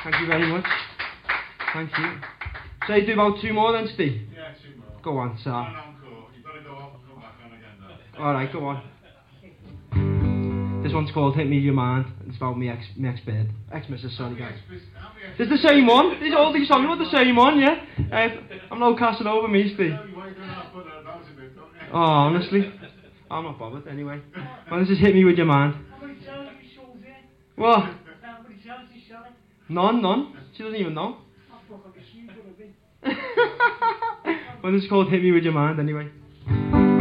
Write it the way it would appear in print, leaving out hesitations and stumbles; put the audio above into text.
Thank you very much. Thank you. So you do about 2 more then, Steve? Yeah, 2 more. Go on, sir. One encore. You've got to go off and come back on again though. Alright, go on. This one's called Hit Me Your Mind. It's about me ex-bed. Ex-missus, sorry guys. It's the same one. All these songs are the same one, yeah? I'm no casting over me, Steve. Oh, honestly. I'm not bothered anyway. Well, this is Hit Me With Your Mind. What? None. She doesn't even know. Well, this is called Hit Me With Your Mind anyway.